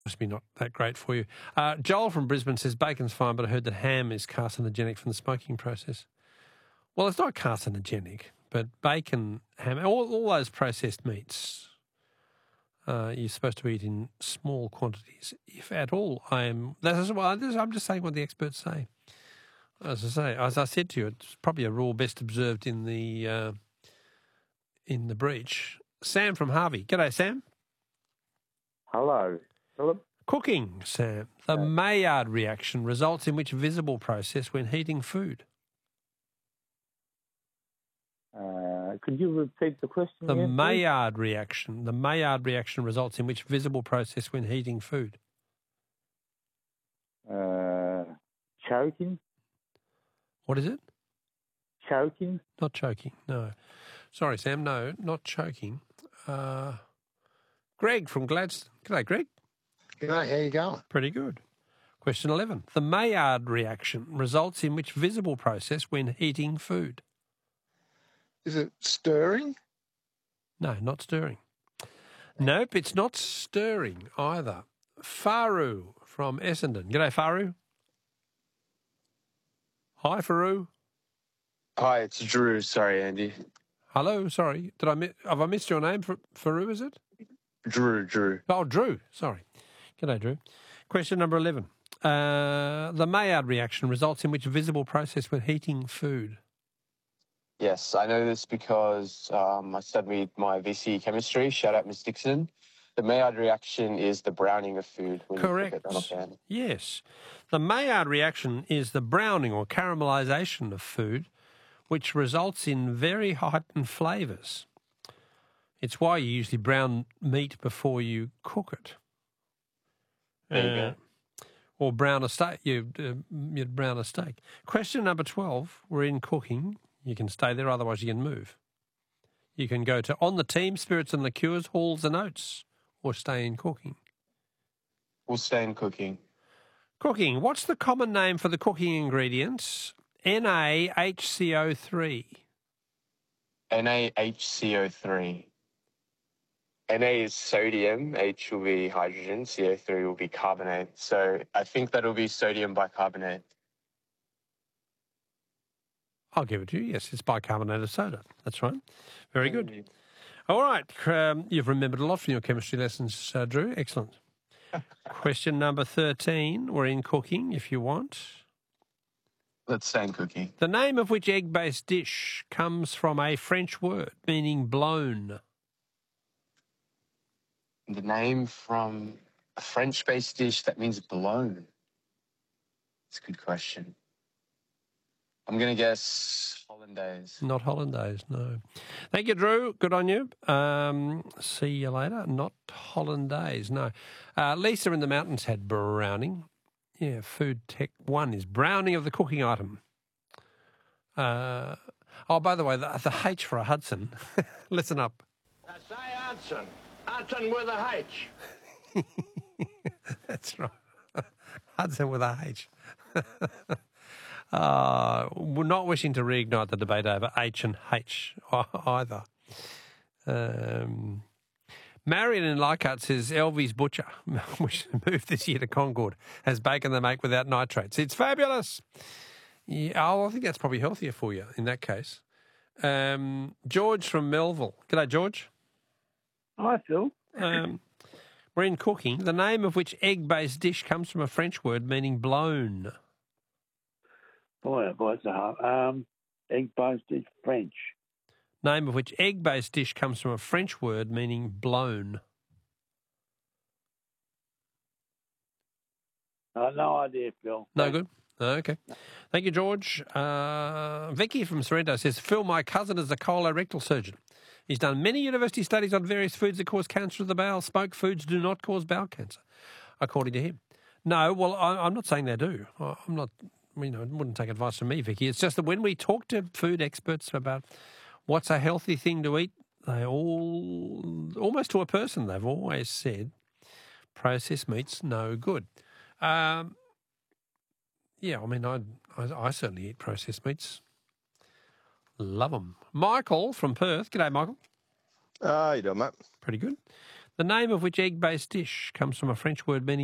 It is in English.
Must be not that great for you. Joel from Brisbane says bacon's fine, but I heard that ham is carcinogenic from the smoking process. Well, it's not carcinogenic, but bacon, ham, all those processed meats, you're supposed to eat in small quantities, if at all. I'm just saying what the experts say. As I said to you, it's probably a rule best observed in the breach. Sam from Harvey. G'day, Sam. Hello, Philip. Cooking, Sam. The Maillard reaction results in which visible process when heating food? Could you repeat the question? The Maillard reaction. The Maillard reaction results in which visible process when heating food? Choking. What is it? Choking. Not choking, no. Sorry, Sam, no, not choking. Greg from Gladstone. G'day, Greg. G'day, how you going? Pretty good. Question 11. The Maillard reaction results in which visible process when heating food? Is it stirring? No, not stirring. Nope, it's not stirring either. Faru from Essendon. G'day, Faru. Hi, Faru. Hi, it's Drew. Sorry, Andy. Hello, sorry. Have I missed your name, Faru, is it? Drew. Oh, Drew. Sorry. G'day, Drew. Question number 11. The Maillard reaction results in which visible process when heating food? Yes, I know this because I studied my VCE chemistry. Shout out, Ms. Dixon. The Maillard reaction is the browning of food. When Correct. You cook it on a pan. Yes. The Maillard reaction is the browning or caramelisation of food, which results in very heightened flavours. It's why you usually brown meat before you cook it. There you go. Or brown a steak. You'd brown a steak. Question number 12. We're in cooking. You can stay there, otherwise you can move. You can go to On the Team, Spirits and Liqueurs, Halls and Oats, or stay in cooking. We'll stay in cooking. Cooking. What's the common name for the cooking ingredients? NaHCO3. NaHCO3. Na is sodium, H will be hydrogen, CO3 will be carbonate. So I think that'll be sodium bicarbonate. I'll give it to you. Yes, it's bicarbonate of soda. That's right. Very good. All right. You've remembered a lot from your chemistry lessons, Drew. Excellent. Question number 13. We're in cooking, if you want. Let's stay in cooking. The name of which egg-based dish comes from a French word meaning blown? The name from a French-based dish that means blown. It's a good question. I'm going to guess hollandaise. Not hollandaise, no. Thank you, Drew. Good on you. See you later. Not hollandaise, no. Lisa in the mountains had browning. Yeah, Food Tech 1 is browning of the cooking item. By the way, the H for a Hudson. Listen up. I say Hudson. Hudson with a H. That's right. Hudson with a H. We're not wishing to reignite the debate over H and H either. Marion in Leichhardt says Elvie's Butcher, which moved this year to Concord, has bacon they make without nitrates. It's fabulous. Yeah, I think that's probably healthier for you in that case. George from Melville. G'day, George. Hi, Phil. We're in cooking. The name of which egg-based dish comes from a French word meaning blown? Boy, it's hard. Egg-based is French. Name of which egg-based dish comes from a French word meaning blown? No idea, Phil. No good? Okay. Thank you, George. Vicky from Sorrento says, Phil, my cousin is a colorectal surgeon. He's done many university studies on various foods that cause cancer of the bowel. Smoked foods do not cause bowel cancer, according to him. No, well, I'm not saying they do. I'm not, wouldn't take advice from me, Vicky. It's just that when we talk to food experts about what's a healthy thing to eat, they all, almost to a person, they've always said processed meat's no good. Yeah, I mean, I certainly eat processed meats. Love them. Michael from Perth. G'day, Michael. How you doing, mate? Pretty good. The name of which egg-based dish comes from a French word meaning